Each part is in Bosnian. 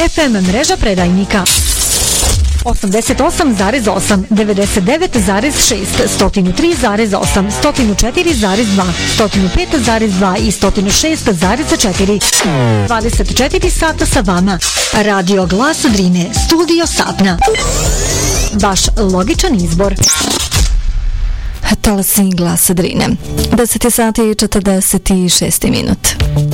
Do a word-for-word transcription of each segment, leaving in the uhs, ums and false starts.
F M mreža predajnika osamdeset osam zarez osam, devedeset devet zarez šest, sto tri zarez osam, sto četiri zarez dva, sto pet zarez dva i sto šest zarez četiri. dvadeset četiri sata sa vama. Radio Glas Drine, studio Sapna. Vaš logičan izbor. Talasi Glasa Drine. deset sati i četrdeset šest minut.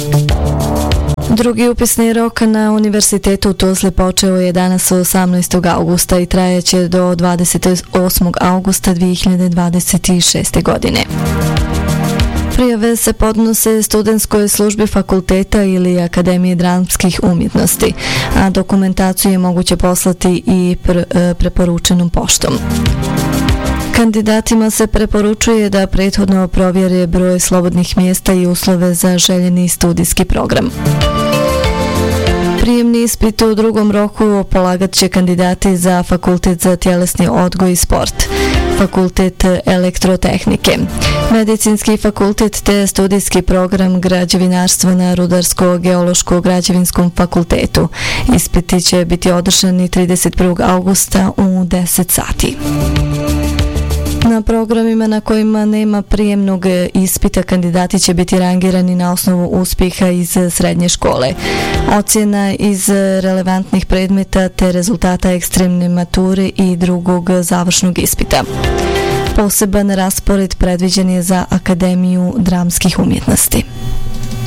Drugi upisni rok na Univerzitetu u Tuzli počeo je danas osamnaestog augusta i trajeće do dvadeset osmog augusta dvije hiljade dvadeset šeste. godine. Prijave se podnose studentskoj službi fakulteta ili Akademije dramskih umjetnosti, a dokumentaciju je moguće poslati i pr- preporučenom poštom. Kandidatima se preporučuje da prethodno provjere broj slobodnih mjesta i uslove za željeni studijski program. Prijemni ispit u drugom roku polagat će kandidati za Fakultet za tjelesni odgoj i sport, Fakultet elektrotehnike, Medicinski fakultet te studijski program građevinarstva na Rudarsko-geološko-građevinskom fakultetu. Ispiti će biti održani trideset prvog augusta u deset sati. Na programima na kojima nema prijemnog ispita kandidati će biti rangirani na osnovu uspjeha iz srednje škole, ocjena iz relevantnih predmeta te rezultata ekstremne mature i drugog završnog ispita. Poseban raspored predviđen je za Akademiju dramskih umjetnosti.